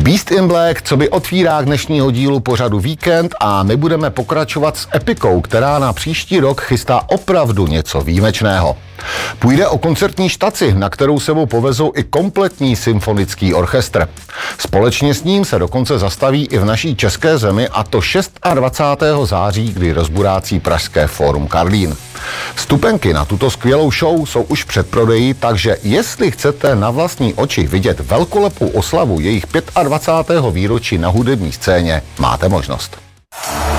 Beast in Black, co by otvírák dnešního dílu pořadu Víkend, a my budeme pokračovat s epikou, která na příští rok chystá opravdu něco výjimečného. Půjde o koncertní štaci, na kterou sebou povezou i kompletní symfonický orchestr. Společně s ním se dokonce zastaví i v naší české zemi, a to 26. září, kdy rozburácí pražské Fórum Karlín. Vstupenky na tuto skvělou show jsou už před prodeji, takže jestli chcete na vlastní oči vidět velkolepou oslavu jejich 25. výročí na hudební scéně, máte možnost.